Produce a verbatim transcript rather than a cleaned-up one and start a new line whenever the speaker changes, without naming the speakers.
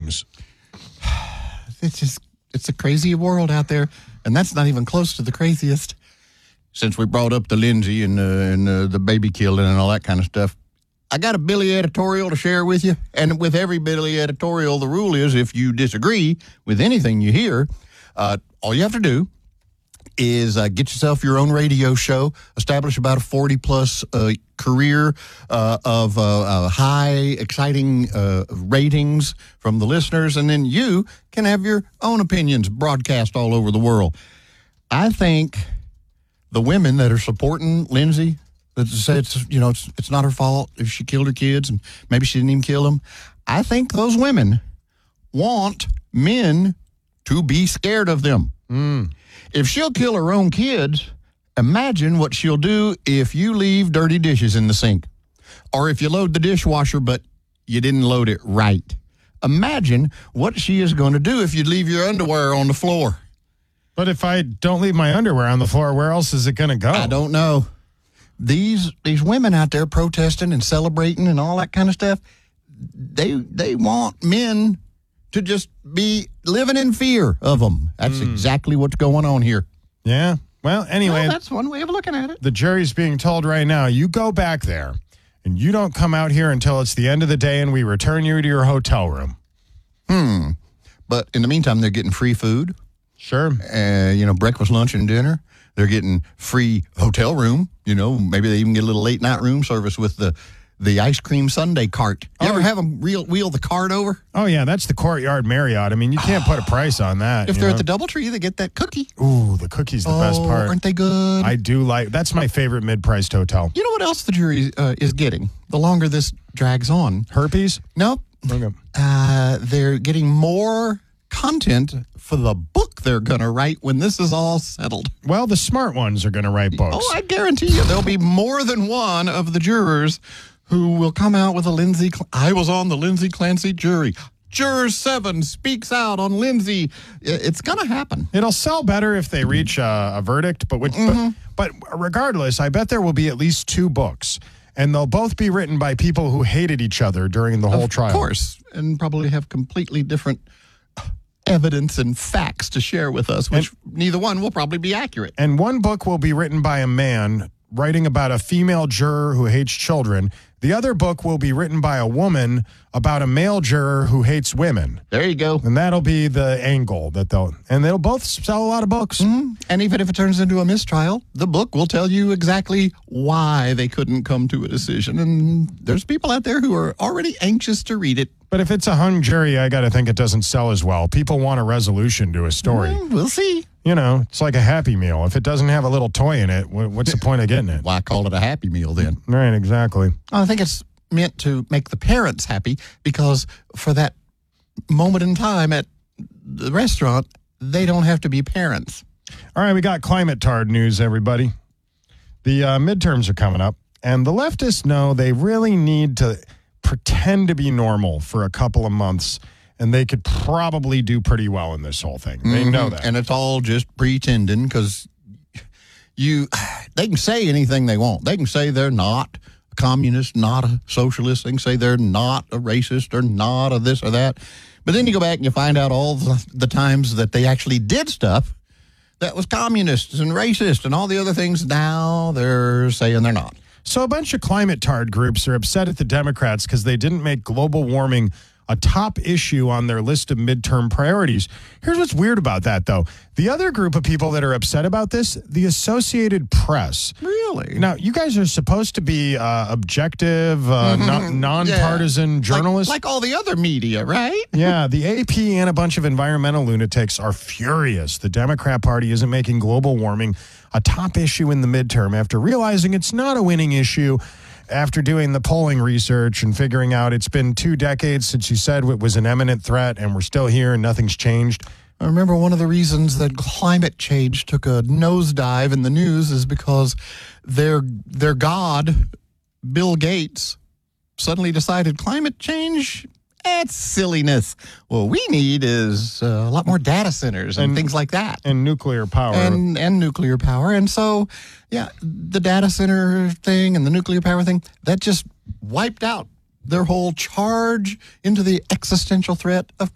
things.
It's just, it's a crazy world out there, and that's not even close to the craziest. Since we brought up the Lindsay and, uh, and uh, the baby killing and all that kind of stuff, I got a Billy editorial to share with you. And with every Billy editorial, the rule is if you disagree with anything you hear, uh, all you have to do is uh, get yourself your own radio show, establish about a forty-plus uh, career uh, of uh, uh, high, exciting uh, ratings from the listeners, and then you can have your own opinions broadcast all over the world. I think the women that are supporting Lindsay, that say it's, you know, it's, it's not her fault if she killed her kids, and maybe she didn't even kill them, I think those women want men to be scared of them.
Mm.
If she'll kill her own kids, imagine what she'll do if you leave dirty dishes in the sink. Or if you load the dishwasher, but you didn't load it right. Imagine what she is going to do if you leave your underwear on the floor.
But if I don't leave my underwear on the floor, where else is it going to go?
I don't know. These these women out there protesting and celebrating and all that kind of stuff, they they want men to just be living in fear of them. That's mm. exactly what's going on here.
Yeah. Well, anyway.
Well, that's one way of looking at it.
The jury's being told right now, you go back there, and you don't come out here until it's the end of the day, and we return you to your hotel room.
Hmm. But in the meantime, they're getting free food.
Sure.
Uh, you know, breakfast, lunch, and dinner. They're getting free hotel room. You know, maybe they even get a little late-night room service with the the ice cream sundae cart. You
oh.
ever have them reel, wheel the cart over?
Oh, yeah, that's the Courtyard Marriott. I mean, you can't put a price on that.
If they're
know?
at the DoubleTree, they get that cookie.
Ooh, the cookie's the
oh,
best part.
Aren't they good?
I do like, that's my favorite mid-priced hotel.
You know what else the jury uh, is getting? The longer this drags on.
Herpes?
Nope.
Okay.
Uh, they're getting more content for the book they're going to write when this is all settled.
Well, the smart ones are going to write books.
Oh, I guarantee you there'll be more than one of the jurors who will come out with a Lindsay. Cl- I was on the Lindsay Clancy jury. Juror seven speaks out on Lindsay. It's going to happen.
It'll sell better if they reach a, a verdict, but, which, mm-hmm. but but regardless, I bet there will be at least two books, and they'll both be written by people who hated each other during the whole
of
trial.
Of course, and probably have completely different evidence and facts to share with us, which and, neither one will probably be accurate.
And one book will be written by a man writing about a female juror who hates children. The other book will be written by a woman about a male juror who hates women.
There you go.
And that'll be the angle that they'll, and they'll both sell a lot of books.
Mm-hmm. And even if it turns into a mistrial, the book will tell you exactly why they couldn't come to a decision. And there's people out there who are already anxious to read it.
But if it's a hung jury, I got to think it doesn't sell as well. People want a resolution to a story.
Mm, we'll see.
You know, it's like a Happy Meal. If it doesn't have a little toy in it, what's the point of getting it?
Why call it a Happy Meal then?
Right, exactly.
I think it's meant to make the parents happy because for that moment in time at the restaurant, they don't have to be parents.
All right, we got climate tard news, everybody. The uh, midterms are coming up, and the leftists know they really need to pretend to be normal for a couple of months, and they could probably do pretty well in this whole thing. They
mm-hmm.
know that.
And it's all just pretending because you, they can say anything they want. They can say they're not a communist, not a socialist. They can say they're not a racist or not a this or that. But then you go back and you find out all the, the times that they actually did stuff that was communist and racist and all the other things. Now they're saying they're not.
So a bunch of climate tard groups are upset at the Democrats because they didn't make global warming a top issue on their list of midterm priorities. Here's what's weird about that, though. The other group of people that are upset about this, the Associated Press.
Really?
Now, you guys are supposed to be uh, objective, uh,
mm-hmm.
non- nonpartisan
yeah.
journalists.
Like, like all the other media, right?
Yeah, the A P and a bunch of environmental lunatics are furious. The Democrat Party isn't making global warming a top issue in the midterm after realizing it's not a winning issue. After doing the polling research and figuring out it's been two decades since you said it was an imminent threat and we're still here and nothing's changed.
I remember one of the reasons that climate change took a nosedive in the news is because their their god, Bill Gates, suddenly decided climate change, that's silliness. What we need is uh, a lot more data centers and, and things like that.
And nuclear power.
And, and nuclear power. And so, yeah, the data center thing and the nuclear power thing, that just wiped out their whole charge into the existential threat of